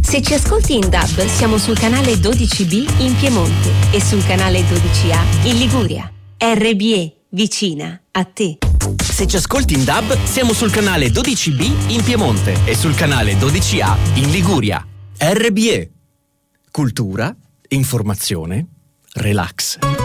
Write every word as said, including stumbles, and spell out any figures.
Se ci ascolti in D A B, siamo sul canale dodici B in Piemonte e sul canale dodici A in Liguria. R B E, vicina a te. Se ci ascolti in D A B, siamo sul canale dodici B in Piemonte e sul canale dodici A in Liguria. R B E. Cultura, informazione, relax.